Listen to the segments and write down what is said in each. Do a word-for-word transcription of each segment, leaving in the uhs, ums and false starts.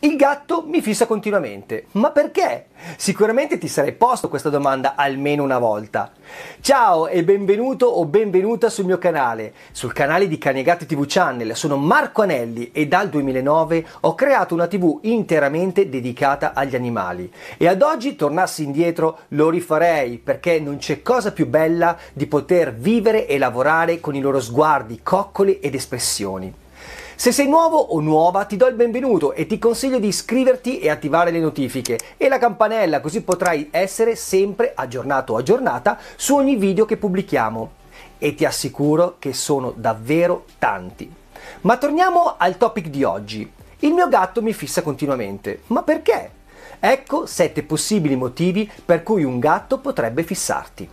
Il gatto mi fissa continuamente. Ma perché? Sicuramente ti sarei posto questa domanda almeno una volta. Ciao e benvenuto o benvenuta sul mio canale, sul canale di Cani e Gatti tivù Channel. Sono Marco Anelli e dal duemilanove ho creato una tivù interamente dedicata agli animali. E ad oggi tornassi indietro lo rifarei, perché non c'è cosa più bella di poter vivere e lavorare con i loro sguardi, coccoli ed espressioni. Se sei nuovo o nuova ti do il benvenuto e ti consiglio di iscriverti e attivare le notifiche e la campanella, così potrai essere sempre aggiornato o aggiornata su ogni video che pubblichiamo. E ti assicuro che sono davvero tanti. Ma torniamo al topic di oggi. Il mio gatto mi fissa continuamente. Ma perché? Ecco sette possibili motivi per cui un gatto potrebbe fissarti.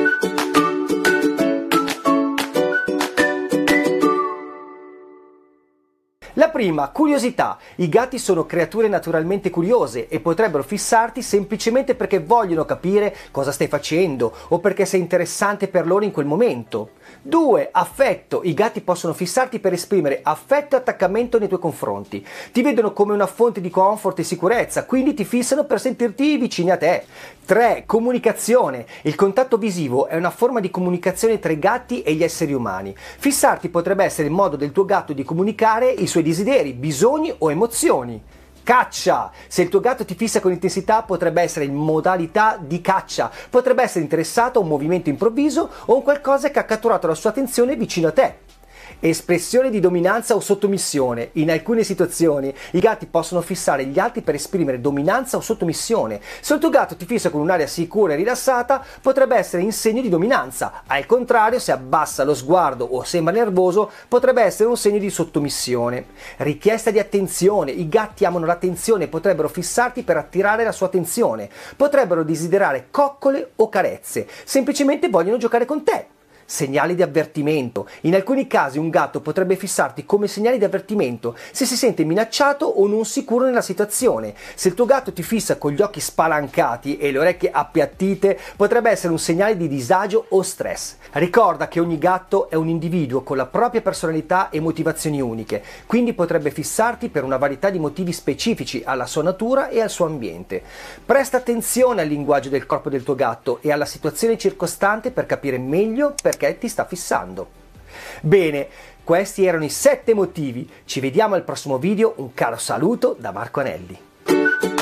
La prima, curiosità. I gatti sono creature naturalmente curiose e potrebbero fissarti semplicemente perché vogliono capire cosa stai facendo o perché sei interessante per loro in quel momento. due. Affetto. I gatti possono fissarti per esprimere affetto e attaccamento nei tuoi confronti. Ti vedono come una fonte di comfort e sicurezza, quindi ti fissano per sentirti vicini a te. tre. Comunicazione. Il contatto visivo è una forma di comunicazione tra i gatti e gli esseri umani. Fissarti potrebbe essere il modo del tuo gatto di comunicare i suoi desideri, bisogni o emozioni. Caccia. Se il tuo gatto ti fissa con intensità potrebbe essere in modalità di caccia, potrebbe essere interessato a un movimento improvviso o a un qualcosa che ha catturato la sua attenzione vicino a te. Espressione di dominanza o sottomissione. In alcune situazioni i gatti possono fissare gli altri per esprimere dominanza o sottomissione. Se il tuo gatto ti fissa con un'aria sicura e rilassata, potrebbe essere in segno di dominanza. Al contrario, se abbassa lo sguardo o sembra nervoso, potrebbe essere un segno di sottomissione. Richiesta di attenzione. I gatti amano l'attenzione e potrebbero fissarti per attirare la sua attenzione. Potrebbero desiderare coccole o carezze. Semplicemente vogliono giocare con te. Segnali di avvertimento. In alcuni casi un gatto potrebbe fissarti come segnale di avvertimento se si sente minacciato o non sicuro nella situazione. Se il tuo gatto ti fissa con gli occhi spalancati e le orecchie appiattite, potrebbe essere un segnale di disagio o stress. Ricorda che ogni gatto è un individuo con la propria personalità e motivazioni uniche, quindi potrebbe fissarti per una varietà di motivi specifici alla sua natura e al suo ambiente. Presta attenzione al linguaggio del corpo del tuo gatto e alla situazione circostante per capire meglio perché ti sta fissando. Bene, questi erano i sette motivi. Ci vediamo al prossimo video. Un caro saluto da Marco Anelli.